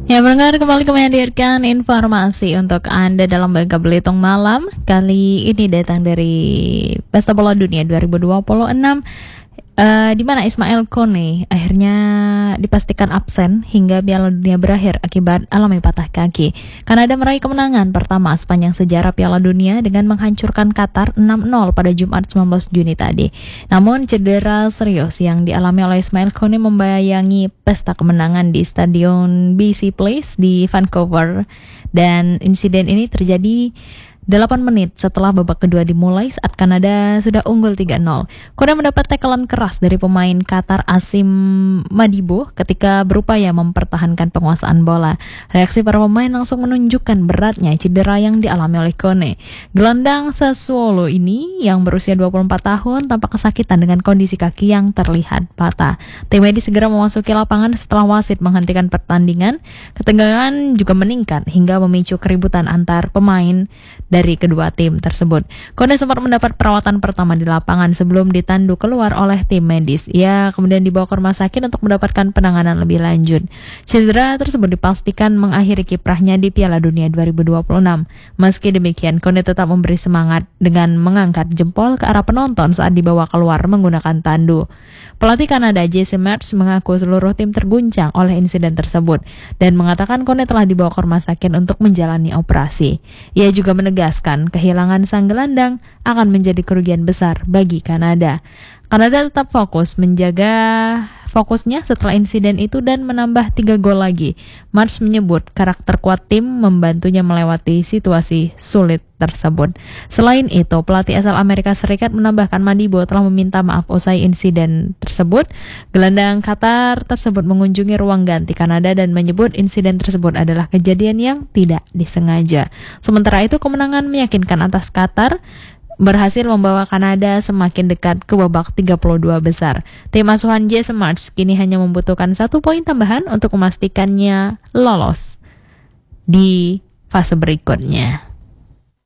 Ya, pendengar, kembali kami hadirkan informasi untuk Anda dalam Bangka Belitung Malam. Kali ini datang dari Pesta Bola Dunia 2026, di mana Ismail Kone akhirnya dipastikan absen hingga Piala Dunia berakhir akibat alami patah kaki. Kanada meraih kemenangan pertama sepanjang sejarah Piala Dunia dengan menghancurkan Qatar 6-0 pada Jumat 19 Juni tadi. Namun cedera serius yang dialami oleh Ismail Kone membayangi pesta kemenangan di Stadion BC Place di Vancouver, dan insiden ini terjadi 8 menit setelah babak kedua dimulai saat Kanada sudah unggul 3-0. Korea mendapat tackle keras dari pemain Qatar Asim Madibo ketika berupaya mempertahankan penguasaan bola. Reaksi para pemain langsung menunjukkan beratnya cedera yang dialami oleh Kone. Gelandang Sassuolo ini yang berusia 24 tahun tampak kesakitan dengan kondisi kaki yang terlihat patah. Tim medis segera memasuki lapangan setelah wasit menghentikan pertandingan. Ketegangan juga meningkat hingga memicu keributan antar pemain dari kedua tim tersebut. Kone sempat mendapat perawatan pertama di lapangan sebelum ditandu keluar oleh tim medis. Ia kemudian dibawa ke rumah sakit untuk mendapatkan penanganan lebih lanjut. Cedera tersebut dipastikan mengakhiri kiprahnya di Piala Dunia 2026. Meski demikian, Kone tetap memberi semangat dengan mengangkat jempol ke arah penonton saat dibawa keluar menggunakan tandu. Pelatih Kanada Jesse Mertz mengaku seluruh tim terguncang oleh insiden tersebut dan mengatakan Kone telah dibawa ke rumah sakit untuk menjalani operasi. Ia juga menegaskan kehilangan sang gelandang akan menjadi kerugian besar bagi Kanada. Kanada tetap fokus menjaga fokusnya setelah insiden itu dan menambah 3 gol lagi. March menyebut karakter kuat tim membantunya melewati situasi sulit tersebut. Selain itu, pelatih asal Amerika Serikat menambahkan Madibo telah meminta maaf usai insiden tersebut. Gelandang Qatar tersebut mengunjungi ruang ganti Kanada dan menyebut insiden tersebut adalah kejadian yang tidak disengaja. Sementara itu, kemenangan meyakinkan atas Qatar berhasil membawa Kanada semakin dekat ke babak 32 besar. Tim asuhan Jesse March kini hanya membutuhkan 1 poin tambahan untuk memastikannya lolos di fase berikutnya.